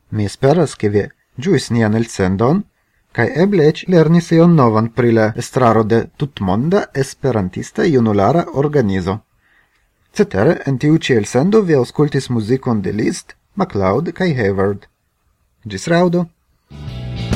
Mi esperas che vi giuis nian elsendon, kai eble ec lernis ion novan pri la estraro de tutmonda esperantista junulara organizo. Cetere, en tiu ci elsendo vi auscultis musicon de Liszt, MacLeod kai Hayward. Gis raudo!